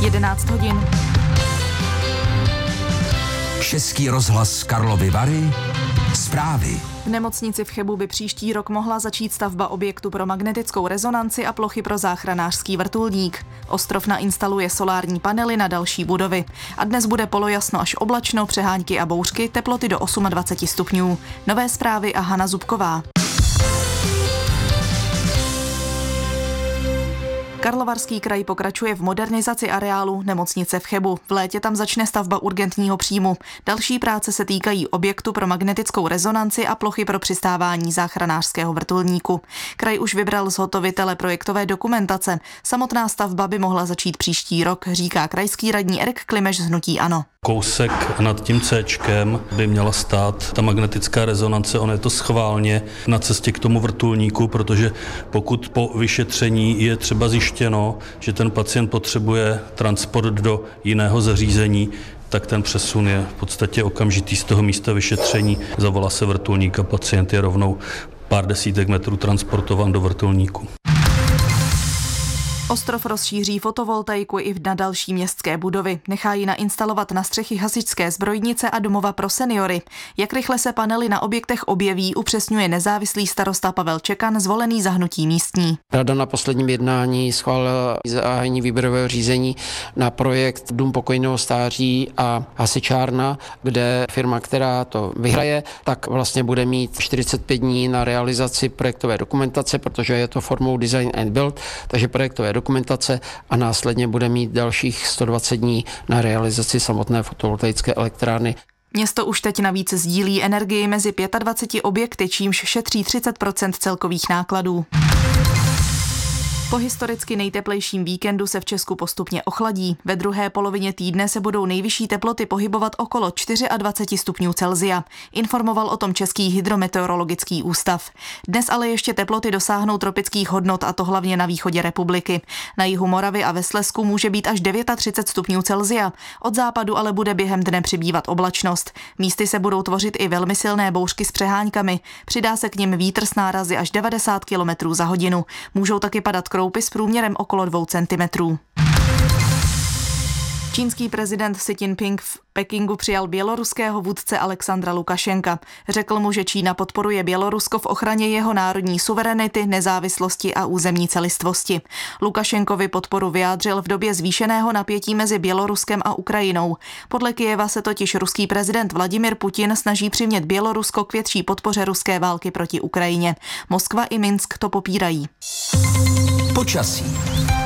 11 hodin. Český rozhlas Karlovy Vary. Zprávy. V nemocnici v Chebu by příští rok mohla začít stavba objektu pro magnetickou rezonanci a plochy pro záchranářský vrtulník. Ostrov nainstaluje solární panely na další budovy. A dnes bude polojasno až oblačno, přehánky a bouřky, teploty do 28 stupňů. Nové zprávy a Hana Zubková. Karlovarský kraj pokračuje v modernizaci areálu nemocnice v Chebu. V létě tam začne stavba urgentního příjmu. Další práce se týkají objektu pro magnetickou rezonanci a plochy pro přistávání záchranářského vrtulníku. Kraj už vybral zhotovitele projektové dokumentace. Samotná stavba by mohla začít příští rok, říká krajský radní Erik Klimeš z hnutí ANO. Kousek nad tím Cčkem by měla stát ta magnetická rezonance, on je to schválně na cestě k tomu vrtulníku, protože pokud po vyšetření je třeba zjištěno, že ten pacient potřebuje transport do jiného zařízení, tak ten přesun je v podstatě okamžitý z toho místa vyšetření. Zavolá se vrtulník a pacient je rovnou pár desítek metrů transportován do vrtulníku. Ostrov rozšíří fotovoltaiku i na další městské budovy. Nechá ji nainstalovat na střechy hasičské zbrojnice a domova pro seniory. Jak rychle se panely na objektech objeví, upřesňuje nezávislý starosta Pavel Čekan, zvolený za hnutí místní. Rada na posledním jednání schválila zahájení výběrového řízení na projekt Dům pokojného stáří a hasičárna, kde firma, která to vyhraje, tak vlastně bude mít 45 dní na realizaci projektové dokumentace, protože je to formou design and build, takže projektové dokumentace a následně bude mít dalších 120 dní na realizaci samotné fotovoltaické elektrárny. Město už teď navíc sdílí energii mezi 25 objekty, čímž šetří 30% celkových nákladů. Po historicky nejteplejším víkendu se v Česku postupně ochladí. Ve druhé polovině týdne se budou nejvyšší teploty pohybovat okolo 24 stupňů Celsia. Informoval o tom Český hydrometeorologický ústav. Dnes ale ještě teploty dosáhnou tropických hodnot, a to hlavně na východě republiky. Na jihu Moravy a ve Slezsku může být až 39 stupňů Celsia. Od západu ale bude během dne přibývat oblačnost. Místy se budou tvořit i velmi silné bouřky s přeháňkami. Přidá se k nim vítr s nárazy až 90 km za hodinu. Můžou taky padat kroupy s průměrem okolo 2 cm. Čínský prezident Xi Jinping v Pekingu přijal běloruského vůdce Alexandra Lukašenka. Řekl mu, že Čína podporuje Bělorusko v ochraně jeho národní suverenity, nezávislosti a územní celistvosti. Lukašenkovi podporu vyjádřil v době zvýšeného napětí mezi Běloruskem a Ukrajinou. Podle Kyjeva se totiž ruský prezident Vladimir Putin snaží přimět Bělorusko k větší podpoře ruské války proti Ukrajině. Moskva i Minsk to popírají. Počasí.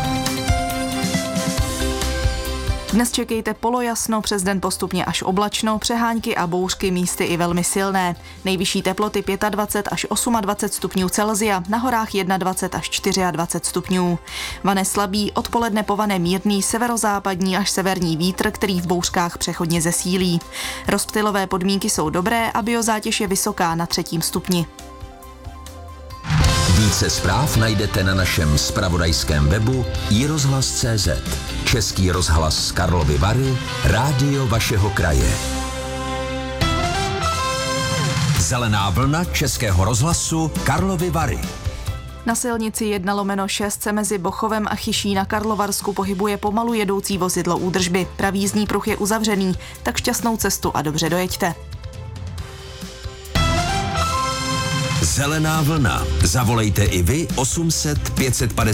Dnes čekejte polojasno, přes den postupně až oblačno, přehánky a bouřky, místy i velmi silné. Nejvyšší teploty 25 až 28 stupňů Celsia, na horách 21 až 24 stupňů. Vane slabý, odpoledne povane mírný severozápadní až severní vítr, který v bouřkách přechodně zesílí. Rozptylové podmínky jsou dobré a biozátěž je vysoká na 3. stupni. Více zpráv najdete na našem zpravodajském webu iRozhlas.cz. Český rozhlas Karlovy Vary, rádio vašeho kraje. Zelená vlna Českého rozhlasu Karlovy Vary. Na silnici 1/6 se mezi Bochovem a Chyší na Karlovarsku pohybuje pomalu jedoucí vozidlo údržby. Pravý jízdní pruh je uzavřený, tak šťastnou cestu a dobře dojeďte. Zelená vlna. Zavolejte i vy 800 550